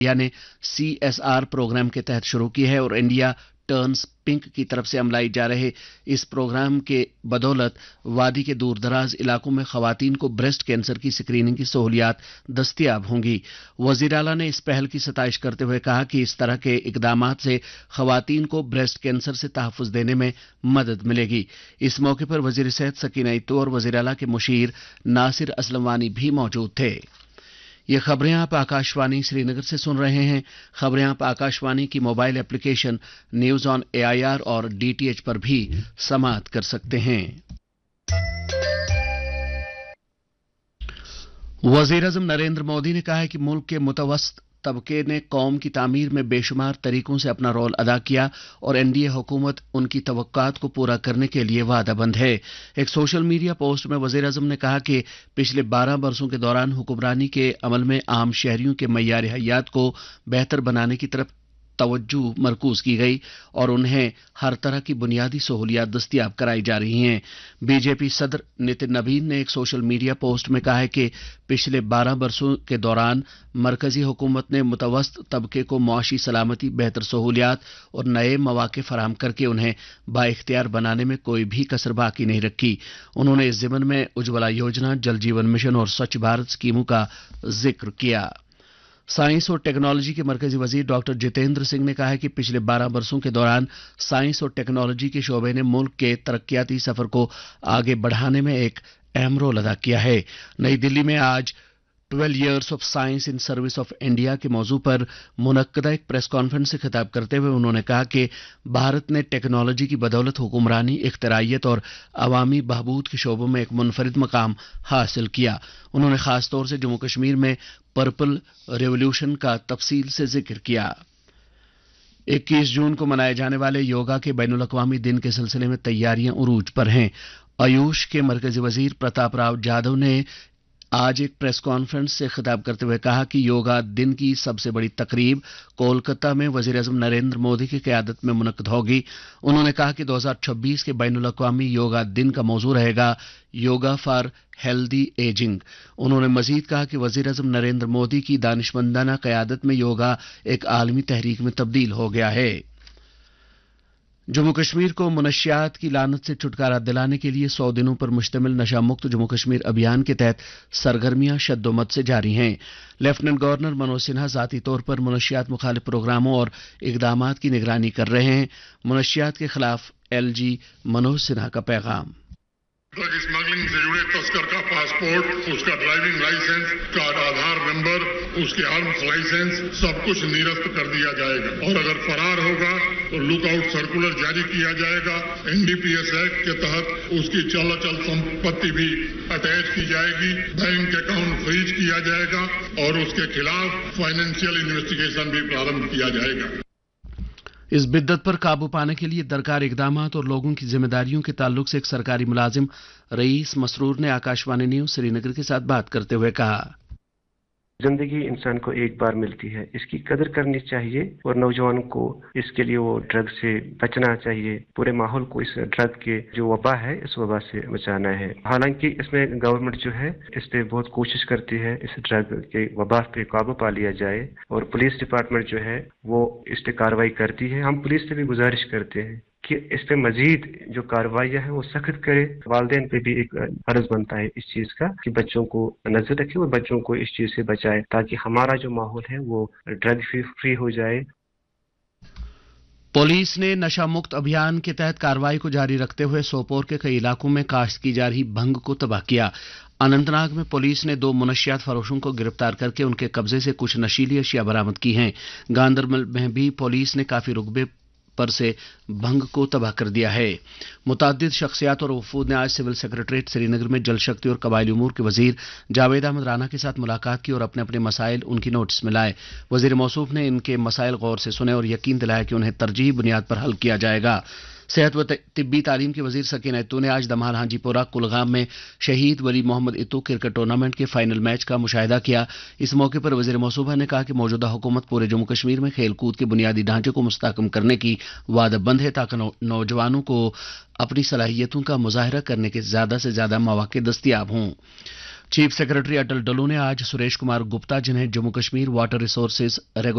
India ने CSR programme के तहत शुरू की है और इंडिया टर्न्स पिंक की तरफ से अमलाई जा रहे इस प्रोग्राम के बदौलत वादी के दूर दराज इलाकों में खवातीन को ब्रेस्ट कैंसर की स्क्रीनिंग की सहूलियात दस्तयाब होंगी। वजीर आला ने इस पहल की सताइश करते हुए कहा कि इस तरह के इकदामात से खवातीन को ब्रेस्ट कैंसर से तहफ़्फ़ुज़ देने में मदद मिलेगी। इस मौके पर वजीर सेहत सकीना इत्तू और वजीर आला के मुशीर नासिर असलम वानी भी मौजूद थे। ये खबरें आप आकाशवाणी श्रीनगर से सुन रहे हैं। खबरें आप आकाशवाणी की mobile application news on AIR और DTH पर भी समाअत कर सकते हैं। वजीर आज़म नरेंद्र मोदी ने कहा है कि मुल्क के मुतवस्सित तबके ने कौम की तामीर में बेशुमार तरीकों से अपना रोल अदा किया और NDA हुकूमत उनकी तवक्कात को पूरा करने के लिए वादाबंद है। एक सोशल मीडिया पोस्ट में वजीर आज़म ने कहा कि पिछले 12 बरसों के दौरान हुक्मरानी के अमल में आम शहरियों के मय्यार हयात को बेहतर बनाने की तरफ तवज्जो मरकूज की गई और उन्हें हर तरह की बुनियादी सहूलियात दस्तयाब कराई जा रही हैं। बीजेपी सदर नितिन नबीन ने एक सोशल मीडिया पोस्ट में कहा है कि पिछले 12 बरसों के दौरान मरकजी हुकूमत ने मुतवस्सित तबके को मुआशी सलामती, बेहतर सहूलियात और नए मौके फराहम करके उन्हें बाइख्तियार बनाने में कोई भी कसर बाकी नहीं रखी। उन्होंने इस ज़िम्न में उज्ज्वला योजना, जल जीवन मिशन और स्वच्छ भारत स्कीमों का जिक्र किया। साइंस और टेक्नोलॉजी के मरकजी वजीर डॉक्टर जितेंद्र सिंह ने कहा है कि पिछले 12 बरसों के दौरान साइंस और टेक्नोलॉजी के शोबे ने मुल्क के तरक्याती सफर को आगे बढ़ाने में एक अहम रोल अदा किया है। नई दिल्ली में आज 12 years of science in service of India के मौजू पर मुनक्कदा एक प्रेस कॉन्फ्रेंस से खिताब करते हुए उन्होंने कहा कि भारत ने टेक्नोलॉजी की बदौलत हुक्मरानी, इख्तिराइयत और अवामी बहबूद के शोबों में एक मुनफरिद मकाम हासिल किया। उन्होंने खास तौर से जम्मू कश्मीर में पर्पल रेवोल्यूशन का तफसील से जिक्र किया। 21 जून को मनाए जाने वाले योगा के बैनुल अक़वामी दिन के सिलसिले में तैयारियां उरूज पर हैं। आयुष के मरकजी वजीर प्रताप राव जाधव ने आज एक प्रेस कॉन्फ्रेंस से खिताब करते हुए कहा कि योगा दिन की सबसे बड़ी तकरीब कोलकाता में वजीर आज़म नरेंद्र मोदी की क़यादत में मुनक्कद होगी। उन्होंने कहा कि 2026 के बैनुल अक़वामी योगा दिन का मौजू रहेगा योगा फॉर हेल्दी एजिंग। उन्होंने मजीद कहा कि वजीर आज़म नरेंद्र मोदी की दानिशमंदाना क़यादत में योगा एक आलमी तहरीक में तब्दील हो गया है। जम्मू कश्मीर को मुनशियात की लानत से छुटकारा दिलाने के लिए 100 दिनों पर मुश्तमिल नशा मुक्त जम्मू कश्मीर अभियान के तहत सरगर्मियां शद्दोमद से जारी हैं। लेफ्टिनेंट गवर्नर मनोज सिन्हा ज़ाती तौर पर मुनशियात मुखालिफ प्रोग्रामों और इकदामात की निगरानी कर रहे हैं। मुनशियात के खिलाफ LG मनोज सिन्हा का पैगाम। ड्रग स्मगलिंग से जुड़े तस्कर का पासपोर्ट, उसका ड्राइविंग लाइसेंस, का आधार नंबर, उसके आर्म्स लाइसेंस सब कुछ निरस्त कर दिया जाएगा और अगर फरार होगा तो लुकआउट सर्कुलर जारी किया जाएगा। NDPS एक्ट के तहत उसकी चल अचल संपत्ति भी अटैच की जाएगी, बैंक अकाउंट फ्रीज किया जाएगा और उसके खिलाफ फाइनेंशियल इन्वेस्टिगेशन भी प्रारंभ किया जाएगा। इस बिद्दत पर काबू पाने के लिए दरकार इकदामात और लोगों की जिम्मेदारियों के ताल्लुक से एक सरकारी मुलाजिम रईस मसरूर ने आकाशवाणी न्यूज श्रीनगर के साथ बात करते हुए कहा, जिंदगी इंसान को एक बार मिलती है, इसकी कदर करनी चाहिए और नौजवानों को इसके लिए वो ड्रग से बचना चाहिए। पूरे माहौल को इस ड्रग के जो वबा है इस वबा से बचाना है। हालांकि इसमें गवर्नमेंट जो है इस पे बहुत कोशिश करती है इस ड्रग के वबा पे काबू पा लिया जाए और पुलिस डिपार्टमेंट जो है वो इस पे कार्रवाई करती है। हम पुलिस से भी गुजारिश करते हैं कि इस पे मजीद जो कार्रवाइयाँ हैं वो सख्त करे। वालिदैन पे भी एक फर्ज बनता है इस चीज का कि बच्चों को नजर रखे और बच्चों को इस चीज से बचाए ताकि हमारा जो माहौल है वो ड्रग फ्री हो जाए। पुलिस ने नशा मुक्त अभियान के तहत कार्रवाई को जारी रखते हुए सोपोर के कई इलाकों में काश्त की जा रही भंग को तबाह किया। अनंतनाग में पुलिस ने 2 मुनशियात फरोशों को गिरफ्तार करके उनके कब्जे से कुछ नशीली अशिया बरामद की हैं। गांदरबल में भी पुलिस ने काफी रुकबे पर से भंग को तबाह कर दिया है। मुताद्दिद शख्सियात और वफूद ने आज सिविल सेक्रेटरीट श्रीनगर में जल शक्ति और कबायली उमूर के वजीर जावेद अहमद राना के साथ मुलाकात की और अपने अपने मसाइल उनकी नोटिस में लाए। वजीर मौसूफ ने इनके मसाइल गौर से सुने और यकीन दिलाया कि उन्हें तरजीही बुनियाद पर हल किया जाएगा। सेहत व तिब्बी तालीम के वजीर सकीना इत्तू ने आज दमाल हाजीपुरा कुलगाम में शहीद वली मोहम्मद इत्तू क्रिकेट टूर्नामेंट के फाइनल मैच का मुशाहिदा किया। इस मौके पर वजीर मौसूफा ने कहा कि मौजूदा हुकूमत पूरे जम्मू कश्मीर में खेल कूद के बुनियादी ढांचे को मुस्तहकम करने की वादबंद है ताकि नौजवानों को अपनी सलाहियतों का मुजाहरा करने के ज्यादा से ज्यादा मौके दस्तयाब हों। चीफ सेक्रेटरी अटल डल्लू ने आज सुरेश कुमार गुप्ता, जिन्हें जम्मू कश्मीर वाटर रिसोर्सेज